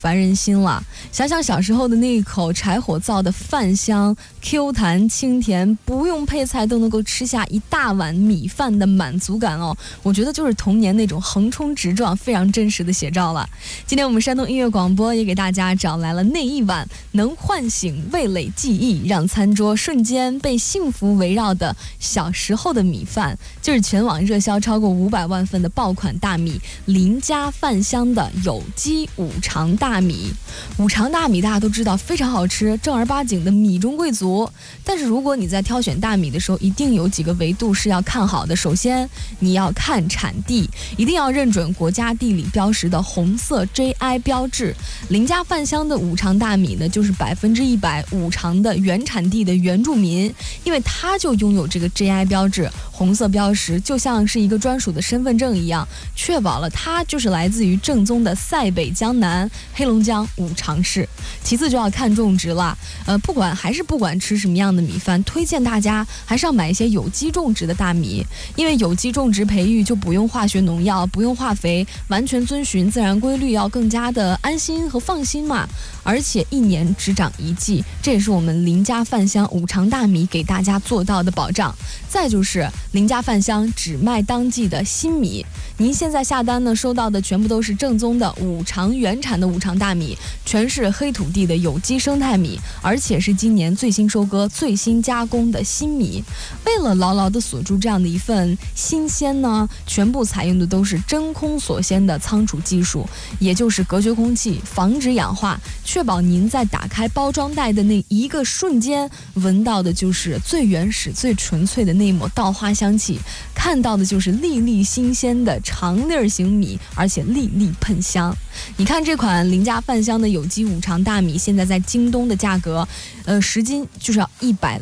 烦人心了。想想小时候的那一口柴火灶的饭香、Q 弹清甜，不用配菜都能够吃下一大碗米饭的满足感哦，我觉得就是童年那种横冲直撞非常真实的写照了。今天我们山东音乐广播也给大家找来了那一碗能唤醒味蕾记忆，让餐桌瞬间被幸福围绕的小时候的米饭，就是全网热销超过500万份的爆款大米林家饭香的有机五常大米。五常大米大家都知道非常好吃，正儿八经的米中贵族。但是如果你在挑选大米的时候，一定有几个维度是要看好的。首先你要看产地，一定要认准国家地理标识的红色 JI 标志。林家饭香的五常大米呢，就是100%五常的原产地的原住民，因为它就拥有这个 JI 标志，红色标识就像是一个专属的身份证一样，确保了它就是来自于正宗的塞北江南黑龙江五常市。其次就要看种植了，不管吃什么样的米饭，推荐大家还是要买一些有机种植的大米，因为有机种植培育就不用化学农药，不用化肥，完全遵循自然规律，要更加的安心和放心嘛。而且1年只长1季，这也是我们林家饭香五常大米给大家做到的保障。再就是林家饭香只卖当季的新米，您现在下单呢收到的全部都是正宗的五常原产的五常大米，全是黑土地的有机生态米，而且是今年最新收割、最新加工的新米。为了牢牢地锁住这样的一份新鲜呢，全部采用的都是真空锁鲜的仓储技术，也就是隔绝空气、防止氧化，确保您在打开包装袋的那一个瞬间，闻到的就是最原始、最纯粹的那一抹稻花香气，看到的就是粒粒新鲜的长粒型米，而且粒粒喷香。你看这款林家饭香的有机五常大米，现在在京东的价格，10斤就是要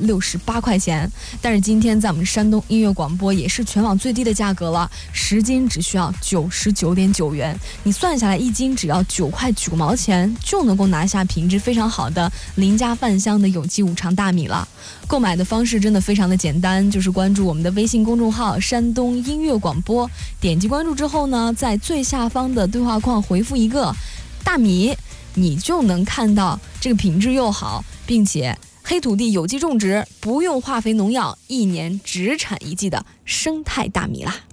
168块钱，但是今天在我们山东音乐广播也是全网最低的价格了，10斤只需要99.9元，你算下来1斤只要9块9毛钱，就能够拿下品质非常好的林家饭香的有机五常大米了。购买的方式真的非常的简单，就是关注我们的微信公众号山东音乐广播，点击关注之后呢，在最下方的对话框回复一个大米，你就能看到这个品质又好，并且黑土地有机种植，不用化肥农药，1年只产1季的生态大米啦。